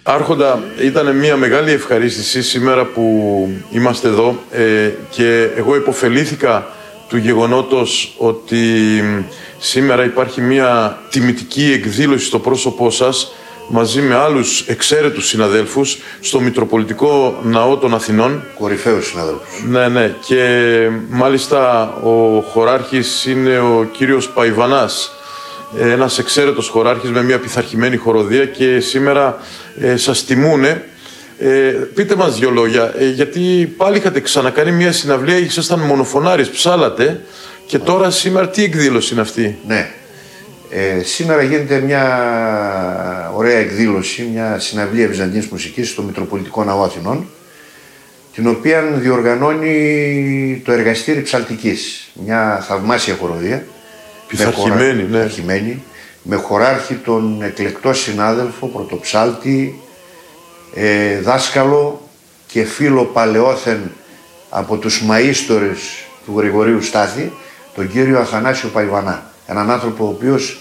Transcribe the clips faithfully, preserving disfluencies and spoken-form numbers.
Άρχοντα, ήταν μια μεγάλη ευχαρίστηση σήμερα που είμαστε εδώ ε, και εγώ υποφελήθηκα του γεγονότος ότι σήμερα υπάρχει μια τιμητική εκδήλωση στο πρόσωπό σας μαζί με άλλους εξαίρετους συναδέλφους στο Μητροπολιτικό Ναό των Αθηνών. Κορυφαίους συναδέλφους. Ναι, ναι. Και μάλιστα ο χωράρχης είναι ο κύριος Παϊβανάς, ένας εξαίρετος χωράρχης με μια πειθαρχημένη χοροδία και σήμερα ε, σας τιμούνε. Ε, πείτε μας δυο λόγια, ε, γιατί πάλι είχατε ξανακάνει μια συναυλία, ήσασταν μονοφωνάρης, ψάλατε και τώρα σήμερα τι εκδήλωση είναι αυτή? Ναι. Ε, σήμερα γίνεται μια ωραία εκδήλωση, μια συναυλία βυζαντινής μουσικής στο Μητροπολιτικό Ναό Αθηνών, την οποία διοργανώνει το Εργαστήρι Ψαλτικής, μια θαυμάσια χοροδία, πειθαρχημένη, με, χωρα... ναι. με χωράρχη τον εκλεκτό συνάδελφο, πρωτοψάλτη, ε, δάσκαλο και φίλο παλαιόθεν από τους μαΐστορες του Γρηγορίου Στάθη, τον κύριο Αθανάσιο Παϊβανά. Έναν άνθρωπο ο οποίος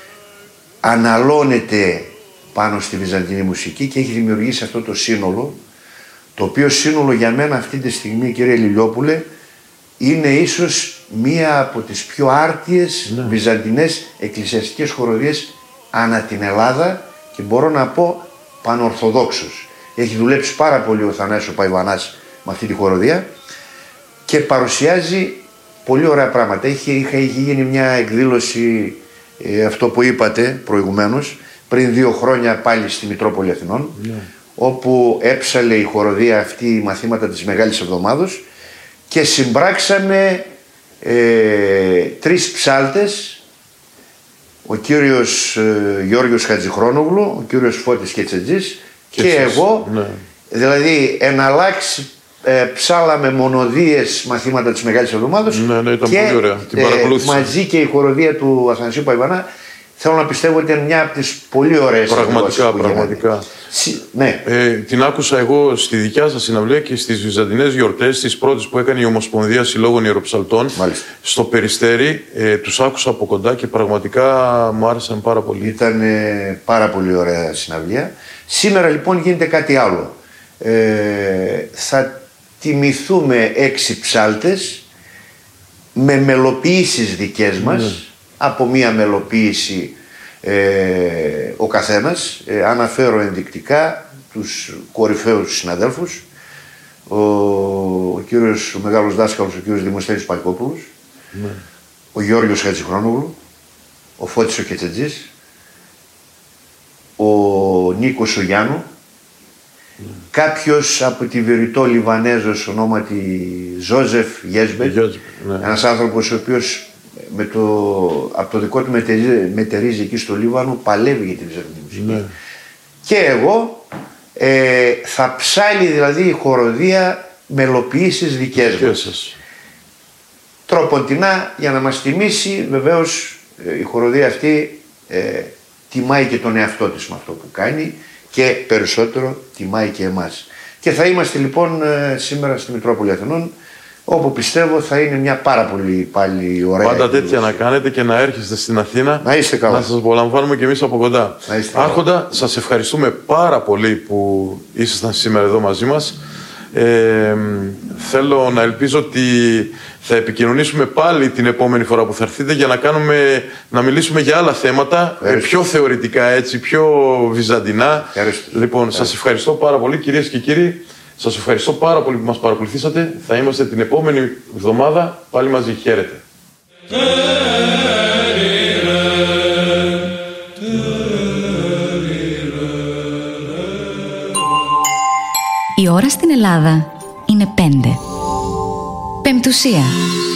αναλώνεται πάνω στη βυζαντινή μουσική και έχει δημιουργήσει αυτό το σύνολο, το οποίο σύνολο για μένα αυτή τη στιγμή, κύριε Λιλιόπουλε, είναι ίσως μία από τις πιο άρτιες ναι. βυζαντινές εκκλησιαστικές χοροδίες ανά την Ελλάδα και μπορώ να πω πανορθοδόξους. Έχει δουλέψει πάρα πολύ ο Θανάσιος Παϊβανάς με αυτή τη χοροδία και παρουσιάζει πολύ ωραία πράγματα. Είχε, είχε, είχε γίνει μια εκδήλωση, ε, αυτό που είπατε προηγουμένως, πριν δύο χρόνια πάλι στη Μητρόπολη Αθηνών, yeah. όπου έψαλε η χοροδία αυτή μαθήματα της Μεγάλης Εβδομάδος και συμπράξαμε ε, τρεις ψάλτες, ο κύριος ε, Γιώργος Χατζηχρόνογλου, ο κύριος Φώτης Κετσετζής και, και εγώ, ναι. δηλαδή εναλλάξει Ε, ψάλαμε μονοδίες μαθήματα της Μεγάλης Εβδομάδος ναι, ναι, ήταν και πολύ ωραία. Την ε, μαζί και η χοροδία του Αθανασίου Παϊβανά. Θέλω να πιστεύω ότι είναι μια από τις πολύ ωραίες πραγματικά, πραγματικά. Συ, ναι. ε, την άκουσα εγώ στη δικιά σας συναυλία και στις βυζαντινές γιορτές, τις πρώτες που έκανε η Ομοσπονδία Συλλόγων Ιεροψαλτών. Μάλιστα. Στο Περιστέρι, ε, τους άκουσα από κοντά και πραγματικά μου άρεσαν πάρα πολύ. Ήταν ε, πάρα πολύ ωραία συναυλία. Σήμερα λοιπόν γίνεται κάτι άλλο. Ε, θα τιμηθούμε έξι ψάλτες με μελοποιήσεις δικές μας, mm. από μία μελοποίηση ε, ο καθένας. Ε, αναφέρω ενδεικτικά τους κορυφαίους συναδέλφους, ο, ο κύριος, ο μεγάλος δάσκαλος, ο κύριος Δημοσθένης Παλκόπουλος, mm. ο Γιώργος Χατζηχρόνογλου, ο Φώτης ο Κετσετζής, ο Νίκος ο Γιάννου, Mm. κάποιος από τη Βηρητό Λιβανέζος ονόματι Ζόζεφ Γέσμπεκ, ναι. ένας άνθρωπος ο οποίος με το, από το δικό του μετερίζει, μετερίζει εκεί στο Λίβανο παλεύει για τη βυζαντινή μουσική. Ναι. Και εγώ ε, θα ψάλει δηλαδή η χοροδία μελοποιήσεις δικές μας. Σας. Τροποντινά για να μας τιμήσει, βεβαίως ε, η χοροδία αυτή ε, τιμάει και τον εαυτό της με αυτό που κάνει και περισσότερο τιμάει και εμάς. Και θα είμαστε λοιπόν σήμερα στη Μητρόπολη Αθηνών, όπου πιστεύω θα είναι μια πάρα πολύ πάλι ωραία. Πάντα τέτοια να κάνετε και να έρχεστε στην Αθήνα. Να είστε καλά. Να σας απολαμβάνουμε και εμείς από κοντά. Άρχοντα, σας ευχαριστούμε πάρα πολύ που ήσασταν σήμερα εδώ μαζί μας. Ε, θέλω να ελπίζω ότι θα επικοινωνήσουμε πάλι την επόμενη φορά που θα έρθετε για να, κάνουμε, να μιλήσουμε για άλλα θέματα, ε, πιο θεωρητικά έτσι, πιο βυζαντινά. Ευχαριστώ. Λοιπόν, ευχαριστώ. Σας ευχαριστώ πάρα πολύ κυρίες και κύριοι. Σας ευχαριστώ πάρα πολύ που μας παρακολουθήσατε. Θα είμαστε την επόμενη εβδομάδα πάλι μαζί. Χαίρετε. Η ώρα στην Ελλάδα είναι πέντε. Πεμπτουσία.